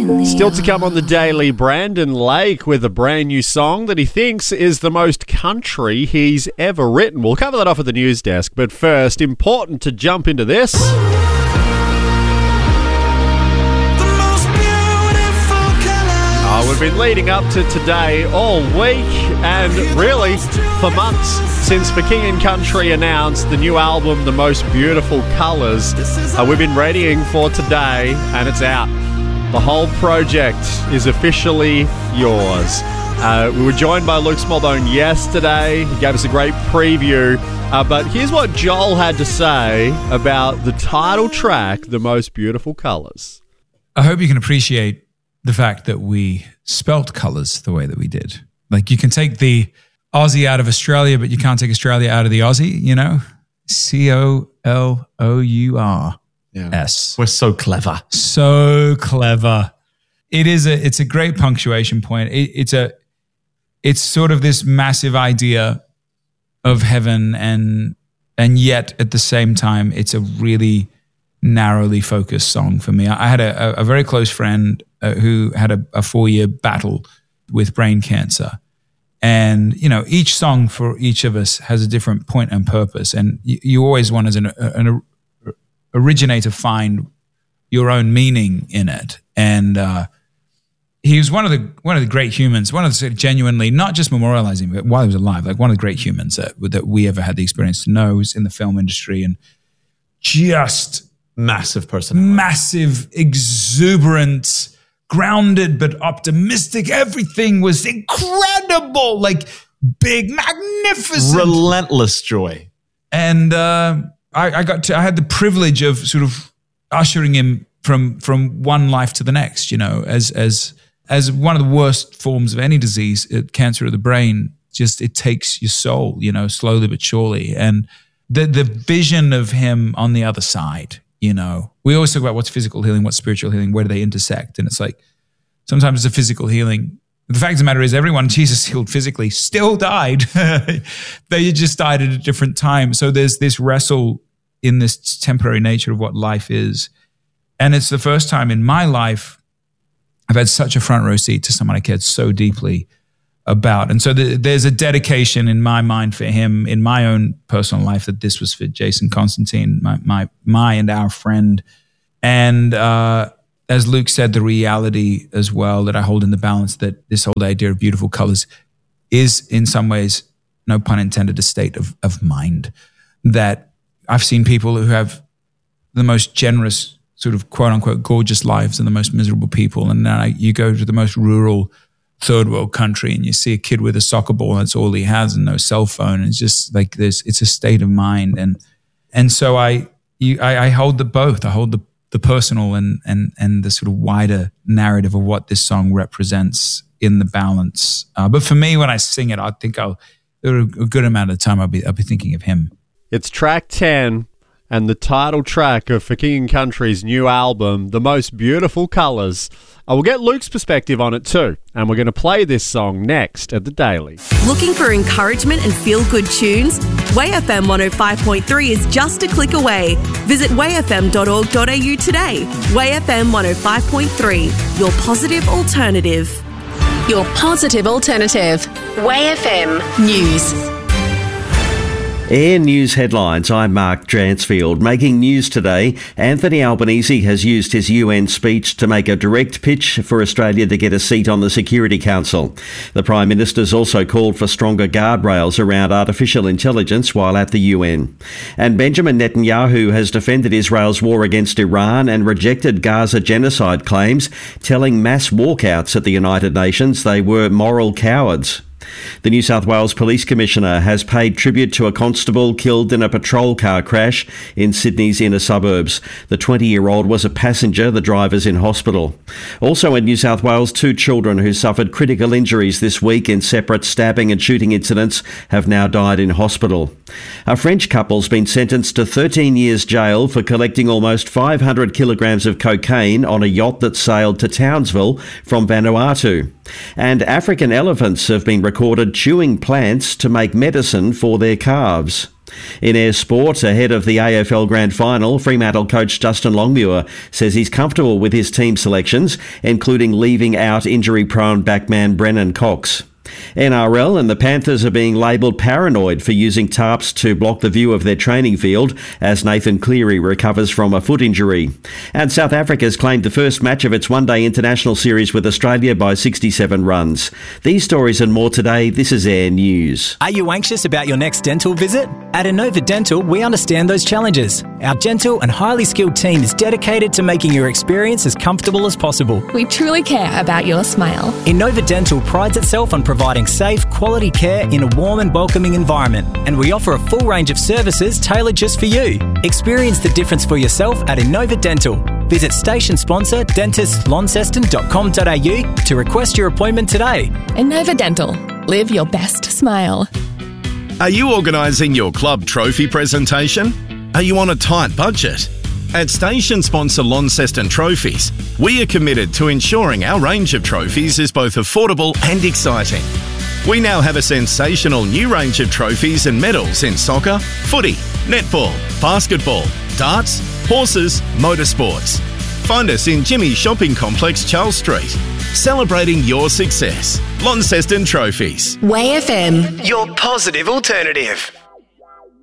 Still to come on the Daily, Brandon Lake with a brand new song that he thinks is the most country he's ever written. We'll cover that off at the news desk, but first, important to jump into this. We've been leading up to today all week and really for months since For King and Country announced the new album, The Most Beautiful Colours. We've been readying for today and it's out. The whole project is officially yours. We were joined by Luke Smallbone yesterday. He gave us a great preview. But here's what Joel had to say about the title track, The Most Beautiful Colours. I hope you can appreciate the fact that we spelt colours the way that we did. Like, you can take the Aussie out of Australia, but you can't take Australia out of the Aussie, you know? Colours. Yeah. We're so clever. So clever. It's a great punctuation point. It's sort of this massive idea of heaven and yet at the same time, it's a really narrowly focused song for me. I had a very close friend who had a 4-year battle with brain cancer. And, you know, each song for each of us has a different point and purpose. And you always want as an originator find your own meaning in it. And he was one of the great humans, one of the sort of genuinely, not just memorializing, but while he was alive, like one of the great humans that we ever had the experience to know. He was in the film industry and just massive personality. Massive, exuberant, grounded but optimistic. Everything was incredible, like big, magnificent. Relentless joy. And I had the privilege of sort of ushering him from one life to the next, you know, as one of the worst forms of any disease, cancer of the brain, just it takes your soul, you know, slowly but surely. And the vision of him on the other side, you know, we always talk about what's physical healing, what's spiritual healing, where do they intersect? And it's like, sometimes it's a physical healing. The fact of the matter is everyone Jesus healed physically still died. They just died at a different time. So there's this wrestle in this temporary nature of what life is. And it's the first time in my life I've had such a front row seat to someone I cared so deeply about. And so there's a dedication in my mind for him in my own personal life that this was for Jason Constantine, my and our friend. And as Luke said, the reality as well that I hold in the balance, that this whole idea of beautiful colors is in some ways, no pun intended, a state of mind. That I've seen people who have the most generous sort of quote unquote gorgeous lives and the most miserable people. And then you go to the most rural third world country and you see a kid with a soccer ball and that's all he has and no cell phone. And it's just like this, it's a state of mind. And so I hold the both. I hold the personal and the sort of wider narrative of what this song represents in the balance. But for me, when I sing it, I think a good amount of the time I'll be thinking of him. It's track 10 and the title track of For King and Country's new album, The Most Beautiful Colours. I will get Luke's perspective on it too, and we're going to play this song next at The Daily. Looking for encouragement and feel-good tunes? WayFM 105.3 is just a click away. Visit wayfm.org.au today. WayFM 105.3, your positive alternative. Your positive alternative. WayFM News. Air News headlines. I'm Mark Dransfield. Making news today, Anthony Albanese has used his UN speech to make a direct pitch for Australia to get a seat on the Security Council. The Prime Minister's also called for stronger guardrails around artificial intelligence while at the UN. And Benjamin Netanyahu has defended Israel's war against Iran and rejected Gaza genocide claims, telling mass walkouts at the United Nations they were moral cowards. The New South Wales Police Commissioner has paid tribute to a constable killed in a patrol car crash in Sydney's inner suburbs. The 20-year-old was a passenger, the driver's in hospital. Also in New South Wales, 2 children who suffered critical injuries this week in separate stabbing and shooting incidents have now died in hospital. A French couple's been sentenced to 13 years jail for collecting almost 500 kilograms of cocaine on a yacht that sailed to Townsville from Vanuatu. And African elephants have been recorded chewing plants to make medicine for their calves. In Ayr Sport, ahead of the AFL Grand Final, Fremantle coach Justin Longmuir says he's comfortable with his team selections, including leaving out injury-prone backman Brennan Cox. NRL and the Panthers are being labelled paranoid for using tarps to block the view of their training field as Nathan Cleary recovers from a foot injury. And South Africa's claimed the first match of its one-day international series with Australia by 67 runs. These stories and more today. This is Air News. Are you anxious about your next dental visit? At Innova Dental, we understand those challenges. Our gentle and highly skilled team is dedicated to making your experience as comfortable as possible. We truly care about your smile. Innova Dental prides itself on providing safe, quality care in a warm and welcoming environment, and we offer a full range of services tailored just for you. Experience the difference for yourself at Innova Dental. Visit station sponsor dentistlaunceston.com.au to request your appointment today. Innova Dental. Live your best smile. Are you organising your club trophy presentation? Are you on a tight budget? At station sponsor Launceston Trophies, we are committed to ensuring our range of trophies is both affordable and exciting. We now have a sensational new range of trophies and medals in soccer, footy, netball, basketball, darts, horses, motorsports. Find us in Jimmy's Shopping Complex, Charles Street. Celebrating your success. Launceston Trophies. Way FM. Your positive alternative.